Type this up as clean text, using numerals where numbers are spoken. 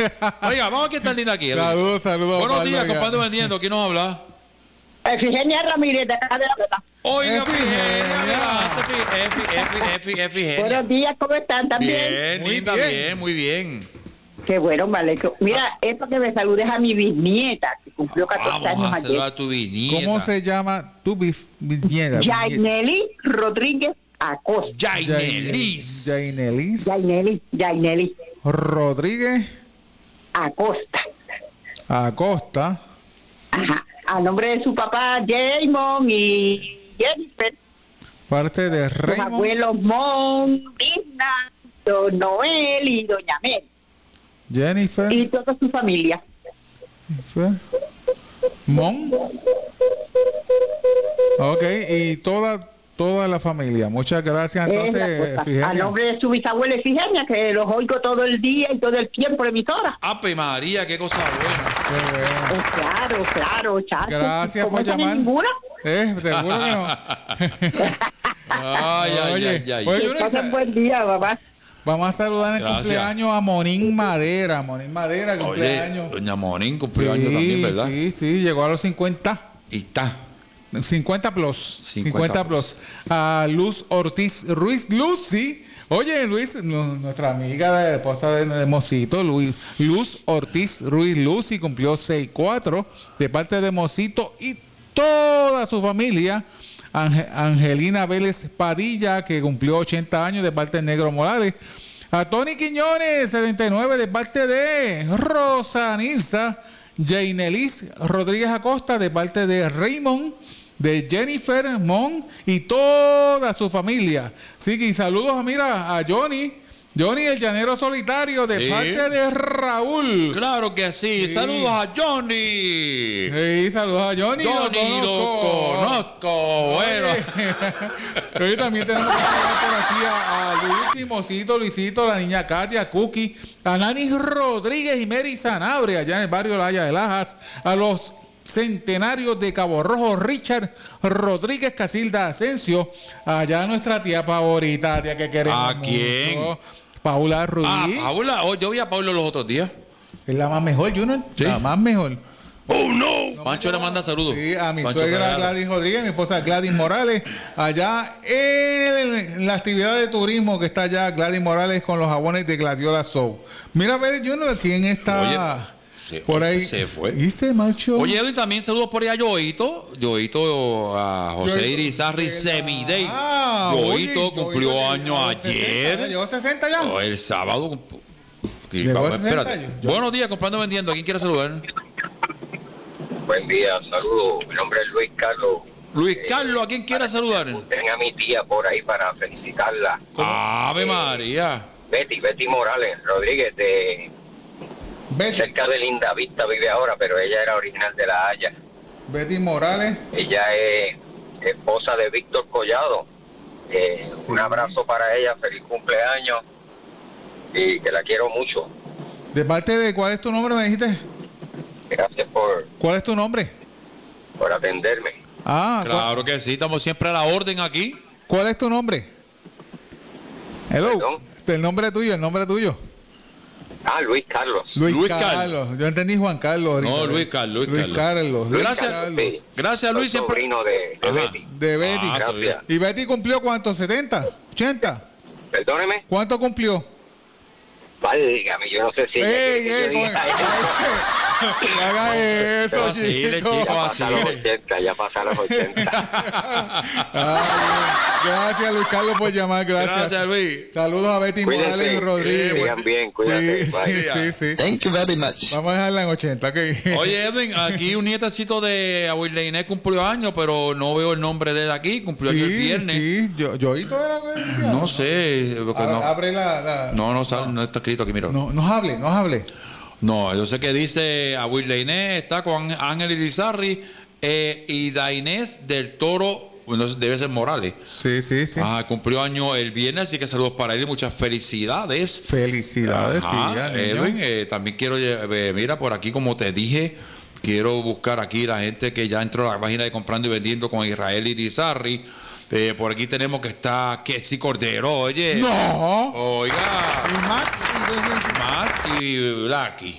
Oiga, vamos a quitar línea aquí. Saludos. Buenos días, compadre vendiendo. ¿Quién nos habla? Efigenia Ramírez, de acá de la Plata. Oiga, Efigenia. Buenos días, ¿cómo están? ¿También? Bien, muy bien. Qué bueno, vale. Mira, es para que me saludes a mi bisnieta, que cumplió 14 años ayer. Vamos a tu bisnieta. ¿Cómo se llama tu bisnieta? Yaineli Rodríguez Acosta. Yainelis Rodríguez Acosta. Ajá. A nombre de su papá, Jaymon y Jennifer. Parte de Raymond. Los abuelos Mon, Disna, Don Noel y Doña Mel. Jennifer. Y toda su familia. Mon. Ok, y toda la familia. Muchas gracias. Entonces, a nombre de su bisabuela Efigenia, que los oigo todo el día y todo el tiempo en emisora. ¡Ave María, qué cosa buena! Claro, chacho. Gracias por llamar. ¿Ninguna? Seguro que no. Ay. Pasen buen día, papá. Vamos a saludar en el cumpleaños a Monín Madera. Monín Madera, cumpleaños. Doña Monín cumplió años también, ¿verdad? Sí, llegó a los 50. Y está. 50 plus. A Luz Ortiz Ruiz. Lucy. Oye, Luis, nuestra amiga de esposa de Mosito, Luz Ortiz Ruiz Lucy, cumplió 64 de parte de Mosito y toda su familia. Angelina Vélez Padilla, que cumplió 80 años de parte de Negro Morales. A Tony Quiñones, 79 de parte de Rosa Nilsa. Jainelis Rodríguez Acosta de parte de Raymond, de Jennifer Mon y toda su familia. Sí, y saludos a Johnny el llanero solitario de parte de Raúl. Claro que sí. Saludos a Johnny. Sí, saludos a Johnny. Lo conozco. Bueno. Hoy también tenemos que saludar por aquí a Luisito, la niña Katia, Cookie, a Nani Rodríguez y Mary Sanabria, allá en el barrio Laya de Lajas, a los centenarios de Cabo Rojo, Richard Rodríguez Casilda Asensio, allá nuestra tía favorita, tía que queremos. ¿A quién? Mucho. Paula Ruiz. Paula. Yo vi a Paula los otros días. Es la más mejor, Junior. ¿Sí? La más mejor. ¡Oh, no! Pancho le manda saludos. Sí, a mi suegra Gladys Rodríguez, mi esposa Gladys Morales, allá en la actividad de turismo que está allá, Gladys Morales con los jabones de Gladiola Soap. Mira, a ver, Junior, ¿quién está por ahí? Se fue. Y se marchó. Oye, Edwin, también saludos por ahí a Yoito, a José Irizarry Semidey. Yoito cumplió años ayer. ¿Llegó a 60 ya? El sábado. Espérate. Buenos días, comprando vendiendo. ¿A quién quiere saludar? Buen día, saludos. Mi nombre es Luis Carlos. Luis Carlos, ¿a quién quiere saludar? Tengo a mi tía por ahí para felicitarla. ¡Ave María! Betty Morales Rodríguez, de cerca de Linda Vista vive ahora, pero ella era original de La Haya. Betty Morales. Ella es esposa de Víctor Collado. Un abrazo para ella, feliz cumpleaños y que la quiero mucho. ¿De parte de cuál es tu nombre, me dijiste? Gracias por... ¿Cuál es tu nombre? Por atenderme. Claro que sí, estamos siempre a la orden aquí. ¿Cuál es tu nombre? Hello. ¿Perdón? El nombre tuyo. Luis Carlos. Luis Carlos. Yo entendí Juan Carlos ahorita. No, Luis Carlos. Gracias, Luis. Soy sobrino de Betty. De Betty. Gracias. ¿Y Betty cumplió cuánto? ¿70? ¿80? Perdóneme. ¿Cuánto cumplió? Válgame, yo no sé si... No haga eso, chico. Ya pasa los 80. Gracias, Luis Carlos, por llamar. Gracias, Luis. Saludos a Betty Morales Rodríguez. Sigan bien, cuídate. Sí. Thank you very much. Vamos a dejarla en 80, okay. Oye, Edwin, aquí un nietecito de Abuela Inés cumplió años, pero no veo el nombre de él aquí. Cumplió años el viernes. Sí, Yoito era. No sé. Abre la... No está escrito aquí, mira. No hable. No, yo sé que dice Abuela Inés, está con Ángel Irizarry y Dainés del Toro, bueno, debe ser Morales. Sí. Cumplió año el viernes, así que saludos para él y muchas felicidades. Felicidades, Edwin, también quiero, mira, por aquí como te dije, quiero buscar aquí la gente que ya entró a la página de Comprando y Vendiendo con Israel Irizarry. Por aquí tenemos que está Ketsi Cordero, oye. No. Oiga. Y Max y Blacky.